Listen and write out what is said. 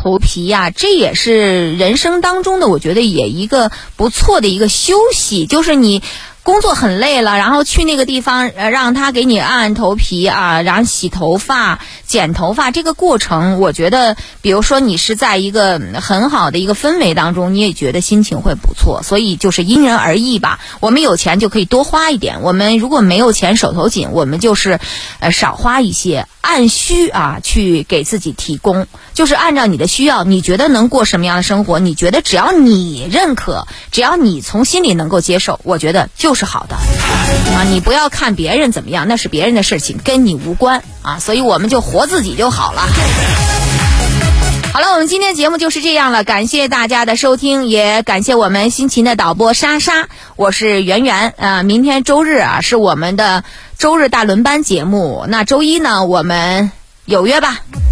头皮呀，这也是人生当中的，我觉得也一个不错的一个休息，就是你工作很累了，然后去那个地方让他给你按头皮啊，然后洗头发、剪头发，这个过程我觉得比如说你是在一个很好的一个氛围当中，你也觉得心情会不错，所以就是因人而异吧。我们有钱就可以多花一点，我们如果没有钱手头紧，我们就是少花一些，按需啊去给自己提供，就是按照你的需要，你觉得能过什么样的生活，你觉得只要你认可，只要你从心里能够接受，我觉得就是好的啊。你不要看别人怎么样，那是别人的事情，跟你无关啊。所以我们就活自己就好了。好了，我们今天的节目就是这样了，感谢大家的收听，也感谢我们辛勤的导播莎莎，我是圆圆明天周日啊是我们的周日大轮班节目，那周一呢我们有约吧。